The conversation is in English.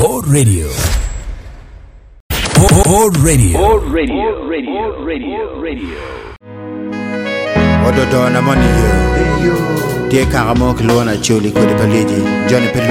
Hot Radio. Hot Radio. Hot Radio. Radio. Odo na money yo. Dia karamok lona chuli ko de paleji. Johnny Pelu